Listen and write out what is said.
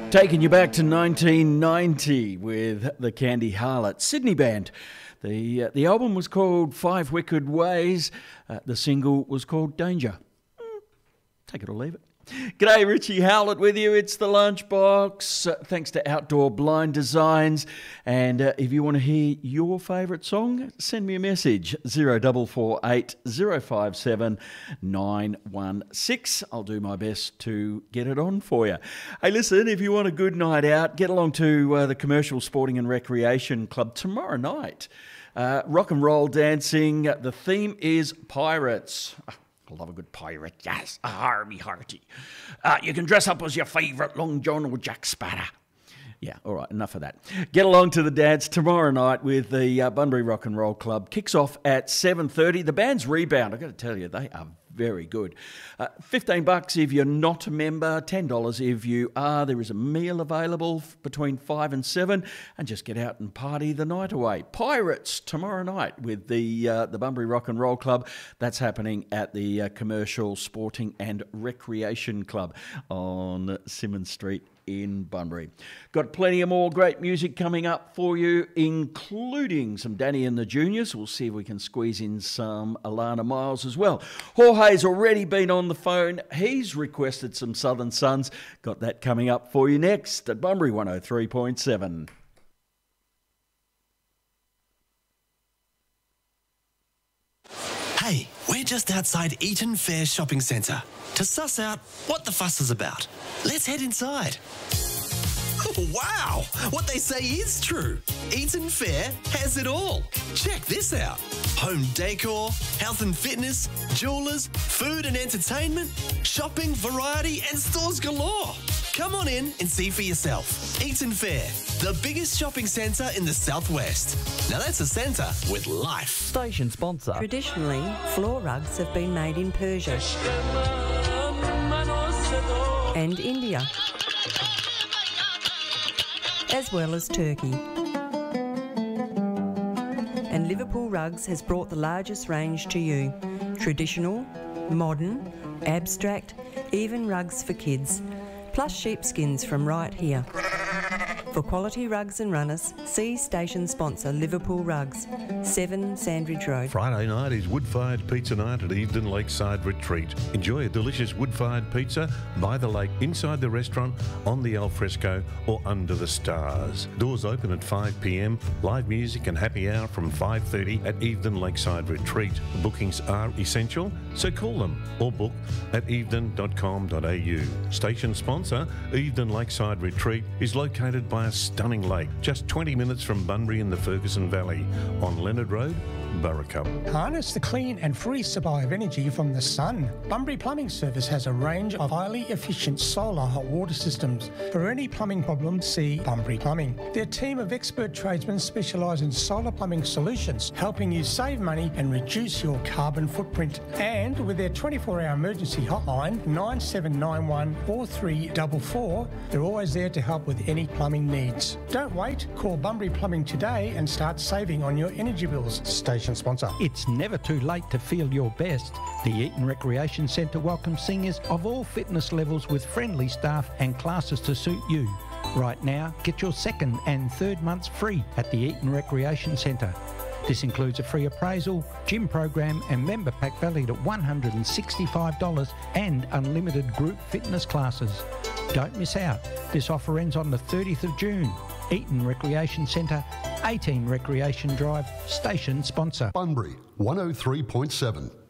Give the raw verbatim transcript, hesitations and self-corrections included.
Taking you back to nineteen ninety with the Candy Harlot Sydney Band. The uh, the album was called Five Wicked Ways. Uh, the single was called Danger. Mm, take it or leave it. G'day, Richie Howlett with you. It's the Lunchbox. Uh, thanks to Outdoor Blind Designs. And uh, if you want to hear your favourite song, send me a message. zero four four eight zero five seven nine one six. I'll do my best to get it on for you. Hey, listen, if you want a good night out, get along to uh, the Commercial Sporting and Recreation Club tomorrow night. Uh, rock and roll dancing. The theme is pirates. I love a good pirate, yes, a harmy hearty. Uh, you can dress up as your favourite Long John or Jack Sparrow. Yeah, all right, enough of that. Get along to the dance tomorrow night with the uh, Bunbury Rock and Roll Club. Kicks off at seven thirty. The band's Rebound, I've got to tell you, they are very good. Uh, fifteen bucks if you're not a member, ten dollars if you are. There is a meal available f- between five and seven, and just get out and party the night away. Pirates tomorrow night with the uh, the Bunbury Rock and Roll Club. That's happening at the uh, Commercial Sporting and Recreation Club on Symonds Street in Bunbury. Got plenty of more great music coming up for you, including some Danny and the Juniors. We'll see if we can squeeze in some Alana Miles as well. Jorge's already been on the phone. He's requested some Southern Suns. Got that coming up for you next at Bunbury one oh three point seven. Hey, we're just outside Eaton Fair Shopping Centre to suss out what the fuss is about. Let's head inside. Wow! What they say is true. Eaton Fair has it all. Check this out. Home decor, health and fitness, jewellers, food and entertainment, shopping, variety and stores galore. Come on in and see for yourself. Eaton Fair, the biggest shopping centre in the southwest. Now that's a centre with life. Station sponsor. Traditionally, floor rugs have been made in Persia and India, as well as Turkey. And Liverpool Rugs has brought the largest range to you. Traditional, modern, abstract, even rugs for kids, plus sheepskins from right here. For quality rugs and runners, see station sponsor Liverpool Rugs, seven Sandridge Road. Friday night is wood-fired pizza night at Evedon Lakeside Retreat. Enjoy a delicious wood-fired pizza by the lake, inside the restaurant, on the alfresco or under the stars. Doors open at five p m. Live music and happy hour from five thirty at Evedon Lakeside Retreat. Bookings are essential, so call them or book at evedon dot com dot a u. Station sponsor, Evedon Lakeside Retreat, is located by a stunning lake, just twenty minutes from Bunbury in the Ferguson Valley, on Leonard Road, Burracup. Harness the clean and free supply of energy from the sun. Bunbury Plumbing Service has a range of highly efficient solar hot water systems. For any plumbing problems, see Bunbury Plumbing. Their team of expert tradesmen specialise in solar plumbing solutions, helping you save money and reduce your carbon footprint. And with their twenty-four hour emergency hotline, nine seven nine one four three four four, they're always there to help with any plumbing needs. Don't wait, call Bunbury Plumbing today and start saving on your energy bills. Station sponsor. It's never too late to feel your best. The Eaton Recreation Centre welcomes singers of all fitness levels with friendly staff and classes to suit you. Right now, get your second and third months free at the Eaton Recreation Centre. This includes a free appraisal, gym program and member pack valued at one hundred sixty-five dollars and unlimited group fitness classes. Don't miss out. This offer ends on the thirtieth of June. Eaton Recreation Centre, eighteen Recreation Drive, station sponsor. Bunbury one oh three point seven.